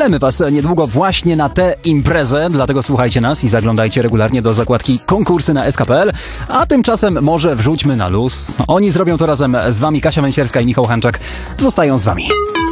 Wyślemy was niedługo właśnie na tę imprezę, dlatego słuchajcie nas i zaglądajcie regularnie do zakładki konkursy na sk.pl, a tymczasem może wrzućmy na luz. Oni zrobią to razem z wami. Kasia Węcierska i Michał Hanczak zostają z wami.